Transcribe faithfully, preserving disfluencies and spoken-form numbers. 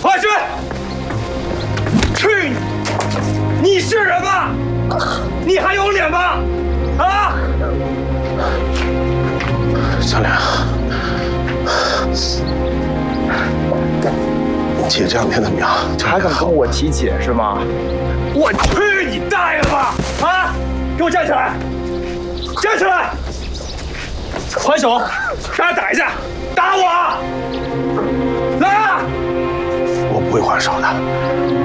华轩，去你！你是人吗？你还有脸吗？啊！ 小梁，姐这两天怎么样？ 还敢跟我提姐是吗？ 我去你大爷的吧！啊！给我站起来！站起来！还手，让他打一下，打我！来啊！ 我不会还手的。